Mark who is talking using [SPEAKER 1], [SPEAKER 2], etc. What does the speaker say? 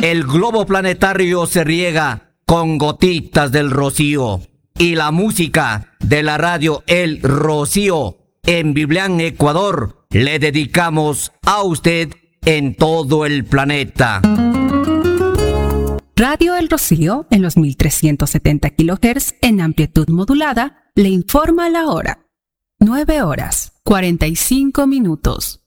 [SPEAKER 1] El globo planetario se riega con gotitas del rocío. Y la música de la radio El Rocío en Biblián, Ecuador, le dedicamos a usted en todo el planeta.
[SPEAKER 2] Radio El Rocío, en los 1370 kHz en amplitud modulada, le informa la hora. 9:45.